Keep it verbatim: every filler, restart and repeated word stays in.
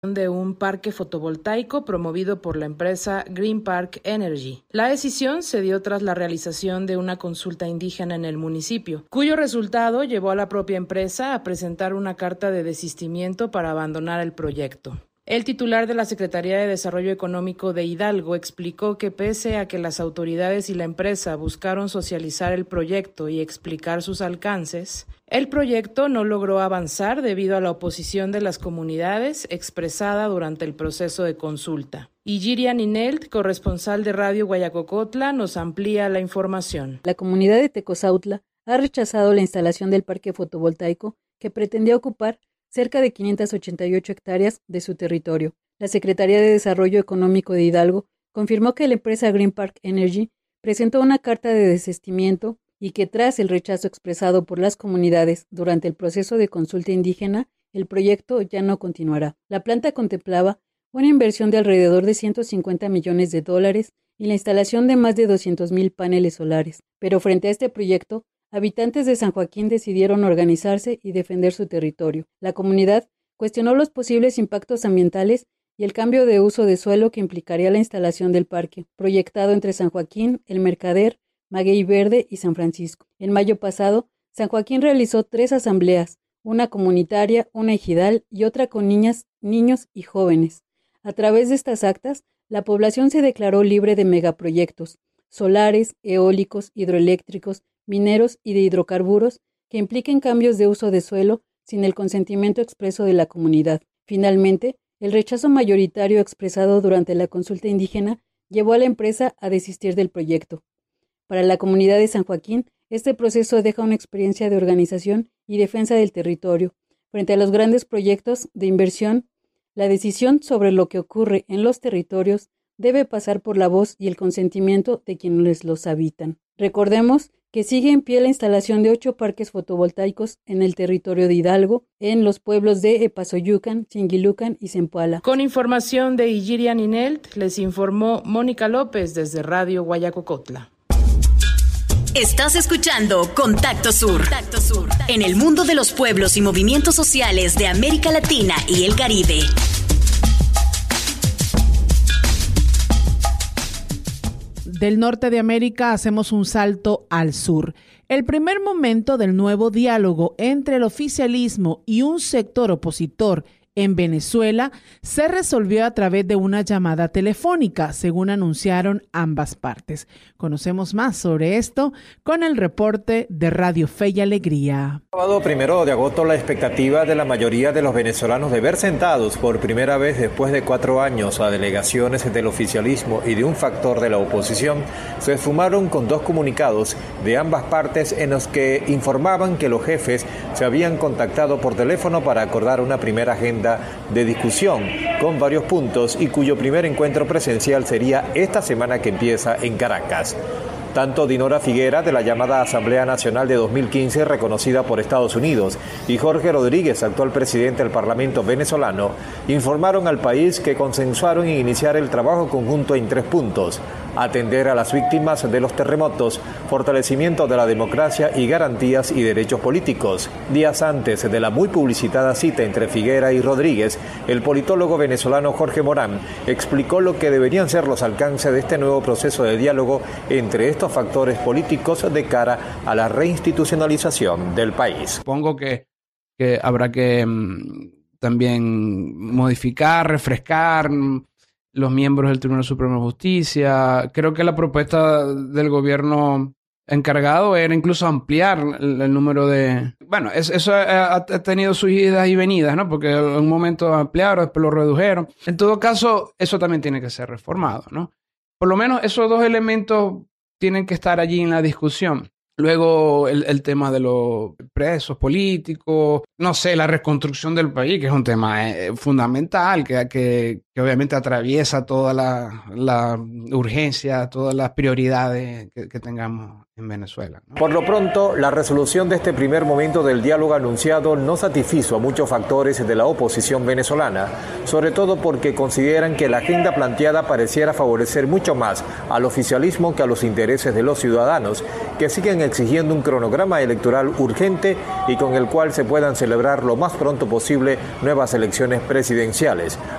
de un parque fotovoltaico promovido por la empresa Green Park Energy. La decisión se dio tras la realización de una consulta indígena en el municipio, cuyo resultado llevó a la propia empresa a presentar una carta de desistimiento para abandonar el proyecto. El titular de la Secretaría de Desarrollo Económico de Hidalgo explicó que pese a que las autoridades y la empresa buscaron socializar el proyecto y explicar sus alcances, el proyecto no logró avanzar debido a la oposición de las comunidades expresada durante el proceso de consulta. Iyirian Inelt, corresponsal de Radio Guayacocotla, nos amplía la información. La comunidad de Tecozautla ha rechazado la instalación del parque fotovoltaico que pretendía ocupar cerca de quinientas ochenta y ocho hectáreas de su territorio. La Secretaría de Desarrollo Económico de Hidalgo confirmó que la empresa Green Park Energy presentó una carta de desistimiento y que tras el rechazo expresado por las comunidades durante el proceso de consulta indígena, el proyecto ya no continuará. La planta contemplaba una inversión de alrededor de ciento cincuenta millones de dólares y la instalación de más de doscientos mil paneles solares, pero frente a este proyecto, habitantes de San Joaquín decidieron organizarse y defender su territorio. La comunidad cuestionó los posibles impactos ambientales y el cambio de uso de suelo que implicaría la instalación del parque, proyectado entre San Joaquín, El Mercader, Maguey Verde y San Francisco. En mayo pasado, San Joaquín realizó tres asambleas, una comunitaria, una ejidal y otra con niñas, niños y jóvenes. A través de estas actas, la población se declaró libre de megaproyectos solares, eólicos, hidroeléctricos, mineros y de hidrocarburos que impliquen cambios de uso de suelo sin el consentimiento expreso de la comunidad. Finalmente, el rechazo mayoritario expresado durante la consulta indígena llevó a la empresa a desistir del proyecto. Para la comunidad de San Joaquín, este proceso deja una experiencia de organización y defensa del territorio. Frente a los grandes proyectos de inversión, la decisión sobre lo que ocurre en los territorios debe pasar por la voz y el consentimiento de quienes los habitan. Recordemos que sigue en pie la instalación de ocho parques fotovoltaicos en el territorio de Hidalgo, en los pueblos de Epazoyucan, Chinguilucan y Zempoala. Con información de Iyirian Inelt, les informó Mónica López desde Radio Guayacocotla. Estás escuchando Contacto Sur, Contacto Sur, en el mundo de los pueblos y movimientos sociales de América Latina y el Caribe. Del norte de América hacemos un salto al sur. El primer momento del nuevo diálogo entre el oficialismo y un sector opositor en Venezuela se resolvió a través de una llamada telefónica, según anunciaron ambas partes. Conocemos más sobre esto con el reporte de Radio Fe y Alegría. El sábado primero de agosto, la expectativa de la mayoría de los venezolanos de ver sentados por primera vez después de cuatro años a delegaciones del oficialismo y de un factor de la oposición se esfumaron con dos comunicados de ambas partes en los que informaban que los jefes se habían contactado por teléfono para acordar una primera agenda de discusión con varios puntos y cuyo primer encuentro presencial sería esta semana que empieza en Caracas. Tanto Dinora Figuera, de la llamada Asamblea Nacional de dos mil quince, reconocida por Estados Unidos, y Jorge Rodríguez, actual presidente del Parlamento venezolano, informaron al país que consensuaron en iniciar el trabajo conjunto en tres puntos: atender a las víctimas de los terremotos, fortalecimiento de la democracia y garantías y derechos políticos. Días antes de la muy publicitada cita entre Figuera y Rodríguez, el politólogo venezolano Jorge Morán explicó lo que deberían ser los alcances de este nuevo proceso de diálogo entre estos factores políticos de cara a la reinstitucionalización del país. Supongo que, que habrá que um, también modificar, refrescar um, los miembros del Tribunal Supremo de Justicia. Creo que la propuesta del gobierno encargado era incluso ampliar el, el número de... Bueno, es, eso ha, ha tenido sus idas y venidas, ¿no? Porque en un momento ampliaron, después lo redujeron. En todo caso, eso también tiene que ser reformado, ¿no? Por lo menos esos dos elementos tienen que estar allí en la discusión. Luego el, el tema de los presos políticos, no sé, la reconstrucción del país, que es un tema eh, fundamental, que, que, que obviamente atraviesa toda la, la urgencia, todas las prioridades que, que tengamos en Venezuela, ¿no? Por lo pronto, la resolución de este primer momento del diálogo anunciado no satisfizo a muchos factores de la oposición venezolana, sobre todo porque consideran que la agenda planteada pareciera favorecer mucho más al oficialismo que a los intereses de los ciudadanos, que siguen exigiendo un cronograma electoral urgente y con el cual se puedan celebrar lo más pronto posible nuevas elecciones presidenciales.